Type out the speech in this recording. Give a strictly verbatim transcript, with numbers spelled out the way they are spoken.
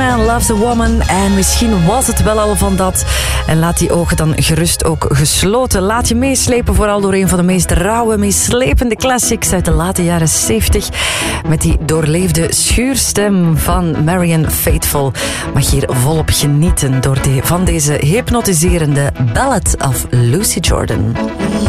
man loves a woman. En misschien was het wel al van dat. En laat die ogen dan gerust ook gesloten. Laat je meeslepen vooral door een van de meest rauwe, meeslepende classics uit de late jaren zeventig. Met die doorleefde schuurstem van Marianne Faithfull. Mag hier volop genieten door de, van deze hypnotiserende Ballad of Lucy Jordan.